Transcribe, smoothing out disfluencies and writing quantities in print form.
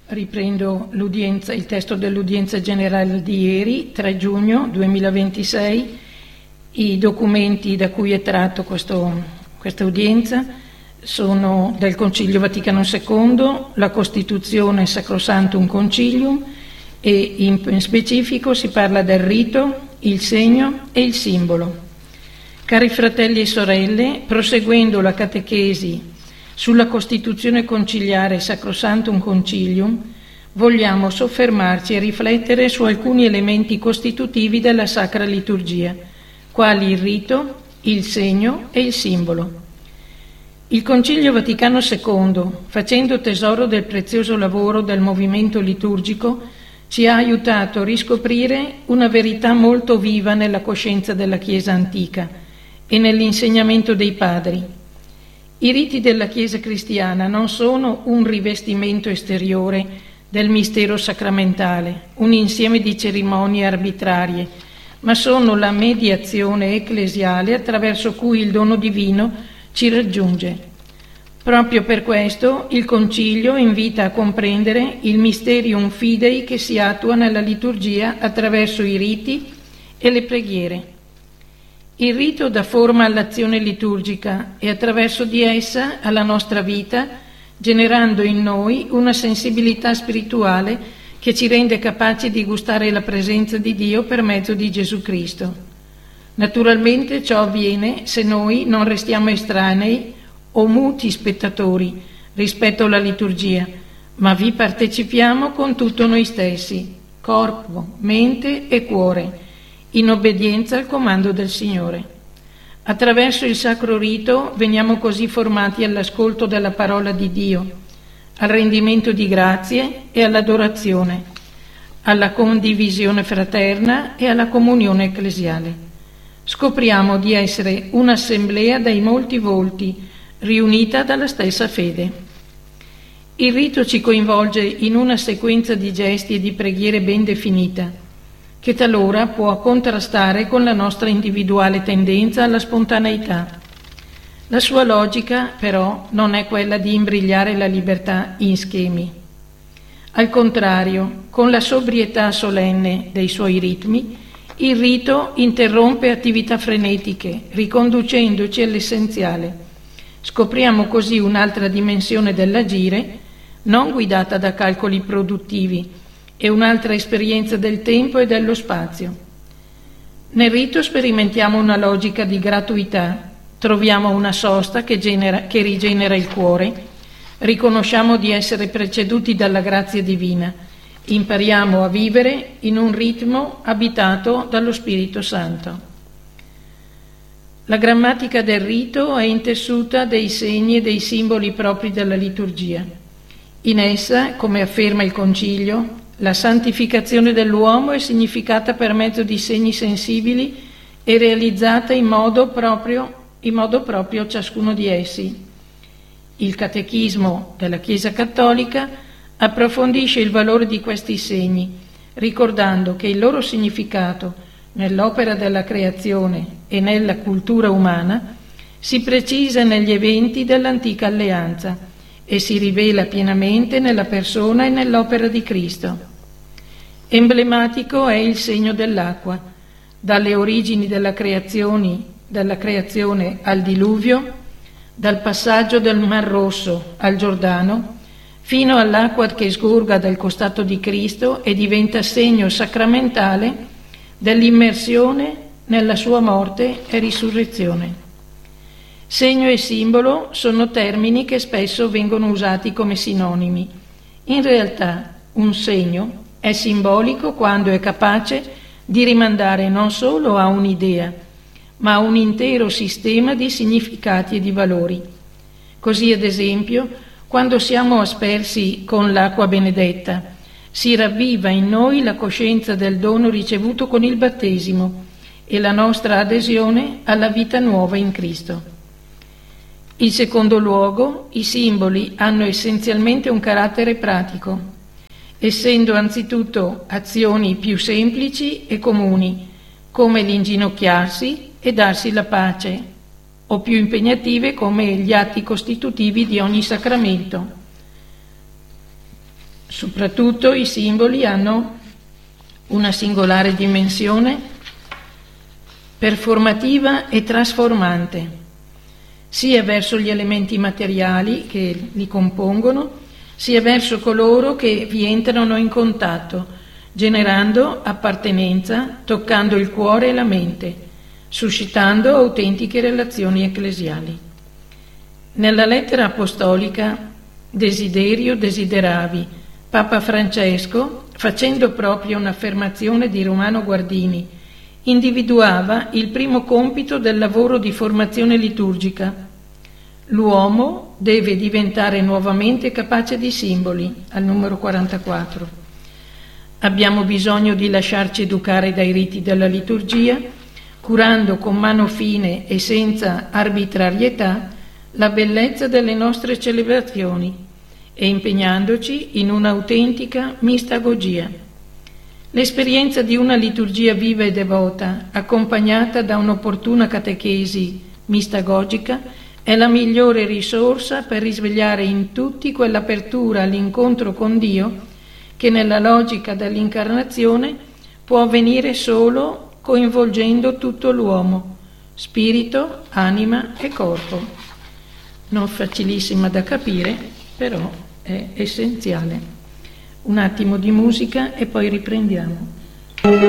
Riprendo il testo dell'udienza generale di ieri, 3 giugno 2026. I documenti da cui è tratto questa udienza sono del Concilio Vaticano II, la Costituzione Sacrosanctum Concilium, e in specifico si parla del rito, il segno e il simbolo. Cari fratelli e sorelle, proseguendo la catechesi sulla Costituzione conciliare Sacrosanctum Concilium, vogliamo soffermarci e riflettere su alcuni elementi costitutivi della Sacra Liturgia, quali il rito, il segno e il simbolo. Il Concilio Vaticano II, facendo tesoro del prezioso lavoro del movimento liturgico, ci ha aiutato a riscoprire una verità molto viva nella coscienza della Chiesa antica e nell'insegnamento dei padri. I riti della Chiesa cristiana non sono un rivestimento esteriore del mistero sacramentale, un insieme di cerimonie arbitrarie, ma sono la mediazione ecclesiale attraverso cui il dono divino ci raggiunge. Proprio per questo il Concilio invita a comprendere il mysterium fidei che si attua nella liturgia attraverso i riti e le preghiere. Il rito dà forma all'azione liturgica e attraverso di essa alla nostra vita, generando in noi una sensibilità spirituale che ci rende capaci di gustare la presenza di Dio per mezzo di Gesù Cristo. Naturalmente ciò avviene se noi non restiamo estranei o muti spettatori rispetto alla liturgia, ma vi partecipiamo con tutto noi stessi, corpo, mente e cuore, in obbedienza al comando del Signore. Attraverso il sacro rito veniamo così formati all'ascolto della parola di Dio, al rendimento di grazie e all'adorazione, alla condivisione fraterna e alla comunione ecclesiale. Scopriamo di essere un'assemblea dai molti volti, riunita dalla stessa fede. Il rito ci coinvolge in una sequenza di gesti e di preghiere ben definita, che talora può contrastare con la nostra individuale tendenza alla spontaneità. La sua logica, però, non è quella di imbrigliare la libertà in schemi. Al contrario, con la sobrietà solenne dei suoi ritmi, il rito interrompe attività frenetiche, riconducendoci all'essenziale. Scopriamo così un'altra dimensione dell'agire, non guidata da calcoli produttivi, e un'altra esperienza del tempo e dello spazio. Nel rito sperimentiamo una logica di gratuità, troviamo una sosta che rigenera il cuore, riconosciamo di essere preceduti dalla grazia divina, impariamo a vivere in un ritmo abitato dallo Spirito Santo. La grammatica del rito è intessuta dei segni e dei simboli propri della liturgia. In essa, come afferma il Concilio, la santificazione dell'uomo è significata per mezzo di segni sensibili e realizzata in modo proprio ciascuno di essi. Il Catechismo della Chiesa Cattolica approfondisce il valore di questi segni, ricordando che il loro significato nell'opera della creazione e nella cultura umana si precisa negli eventi dell'antica alleanza e si rivela pienamente nella persona e nell'opera di Cristo. Emblematico è il segno dell'acqua, dalle origini della creazione al diluvio, dal passaggio del Mar Rosso al Giordano, fino all'acqua che sgorga dal costato di Cristo e diventa segno sacramentale dell'immersione nella sua morte e risurrezione. Segno e simbolo sono termini che spesso vengono usati come sinonimi. In realtà, un segno è simbolico quando è capace di rimandare non solo a un'idea, ma a un intero sistema di significati e di valori. Così, ad esempio, quando siamo aspersi con l'acqua benedetta, si ravviva in noi la coscienza del dono ricevuto con il battesimo e la nostra adesione alla vita nuova in Cristo. In secondo luogo, i simboli hanno essenzialmente un carattere pratico, essendo anzitutto azioni più semplici e comuni, come l'inginocchiarsi e darsi la pace, o più impegnative come gli atti costitutivi di ogni sacramento. Soprattutto i simboli hanno una singolare dimensione performativa e trasformante, sia verso gli elementi materiali che li compongono, sia verso coloro che vi entrano in contatto, generando appartenenza, toccando il cuore e la mente, suscitando autentiche relazioni ecclesiali. Nella lettera apostolica Desiderio desideravi, Papa Francesco, facendo proprio un'affermazione di Romano Guardini, individuava il primo compito del lavoro di formazione liturgica. L'uomo deve diventare nuovamente capace di simboli, al numero 44. Abbiamo bisogno di lasciarci educare dai riti della liturgia, curando con mano fine e senza arbitrarietà la bellezza delle nostre celebrazioni e impegnandoci in un'autentica mistagogia. L'esperienza di una liturgia viva e devota, accompagnata da un'opportuna catechesi mistagogica, è la migliore risorsa per risvegliare in tutti quell'apertura all'incontro con Dio che nella logica dell'incarnazione può avvenire solo coinvolgendo tutto l'uomo, spirito, anima e corpo. Non facilissima da capire, però è essenziale. Un attimo di musica e poi riprendiamo.